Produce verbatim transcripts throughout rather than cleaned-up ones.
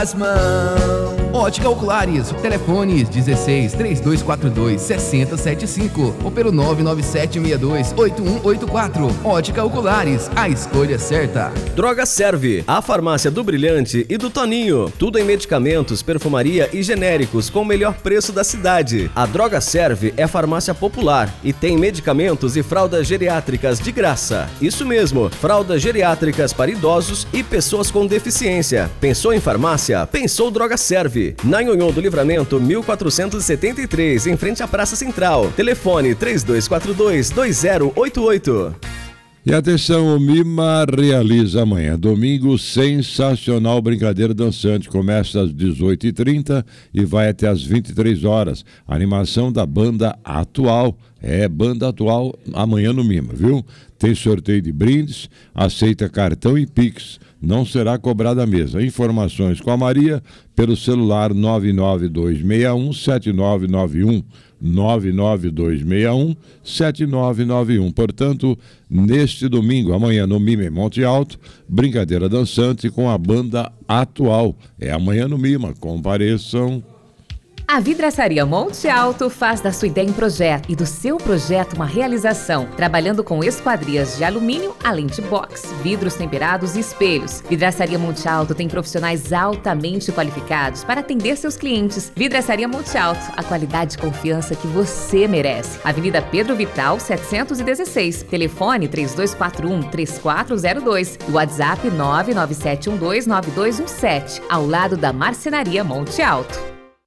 As mãos. Ótica Oculares, telefones dezesseis, trinta e dois quarenta e dois, sessenta setenta e cinco ou pelo nove nove sete seis dois, oito um oito quatro. Ótica Oculares, a escolha certa. Droga Serve, a farmácia do Brilhante e do Toninho. Tudo em medicamentos, perfumaria e genéricos com o melhor preço da cidade. A Droga Serve é farmácia popular e tem medicamentos e fraldas geriátricas de graça. Isso mesmo, fraldas geriátricas para idosos e pessoas com deficiência. Pensou em farmácia? Pensou Droga Serve. Na Nhonhô do Livramento, mil quatrocentos e setenta e três, em frente à Praça Central. Telefone três dois quatro dois, dois zero oito oito. E atenção, o Mima realiza amanhã, domingo, sensacional brincadeira dançante. Começa às dezoito e trinta e vai até às vinte e três horas. Animação da banda atual. É, banda atual amanhã no Mima, viu? Tem sorteio de brindes, aceita cartão e Pix. Não será cobrada a mesa. Informações com a Maria pelo celular nove nove dois seis um, sete nove nove um. nove nove dois seis um, sete nove nove um. Portanto, neste domingo, amanhã no Mima em Monte Alto, brincadeira dançante com a banda atual. É amanhã no Mima. Compareçam. A Vidraçaria Monte Alto faz da sua ideia um projeto e do seu projeto uma realização, trabalhando com esquadrias de alumínio, além de box, vidros temperados e espelhos. Vidraçaria Monte Alto tem profissionais altamente qualificados para atender seus clientes. Vidraçaria Monte Alto, a qualidade e confiança que você merece. Avenida Pedro Vital, setecentos e dezesseis. Telefone três dois quatro um, três quatro zero dois e WhatsApp nove nove sete um dois, nove dois um sete, ao lado da Marcenaria Monte Alto.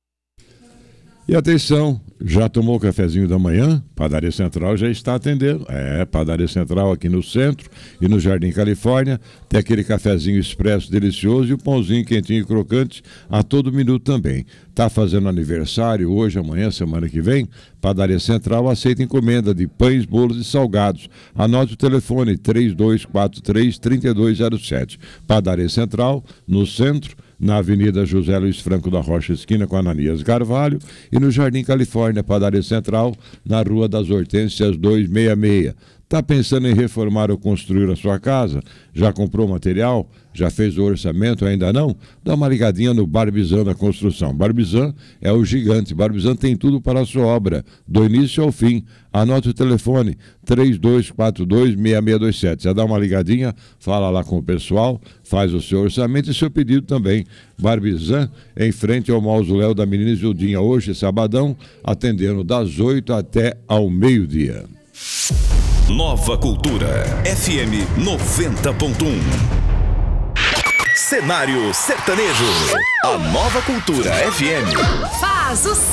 E atenção, já tomou o cafezinho da manhã? Padaria Central já está atendendo. É, Padaria Central aqui no centro e no Jardim Califórnia. Tem aquele cafezinho expresso delicioso e o pãozinho quentinho e crocante a todo minuto também. Tá fazendo aniversário hoje, amanhã, semana que vem? Padaria Central aceita encomenda de pães, bolos e salgados. Anote o telefone três dois quatro três, três dois zero sete. Padaria Central, no centro, na Avenida José Luiz Franco da Rocha, esquina com Ananias Carvalho, e no Jardim Califórnia, Padaria Central, na Rua das Hortênsias duzentos e sessenta e seis. Está pensando em reformar ou construir a sua casa? Já comprou material? Já fez o orçamento? Ainda não? Dá uma ligadinha no Barbizan da Construção. Barbizan é o gigante. Barbizan tem tudo para a sua obra, do início ao fim. Anote o telefone três dois quatro dois, seis seis dois sete. Já dá uma ligadinha, fala lá com o pessoal, faz o seu orçamento e seu pedido também. Barbizan, em frente ao mausoléu da menina Isildinha, hoje, sabadão, atendendo das oito até ao meio-dia. Nova Cultura, F M noventa ponto um. Cenário Sertanejo. A Nova Cultura F M faz o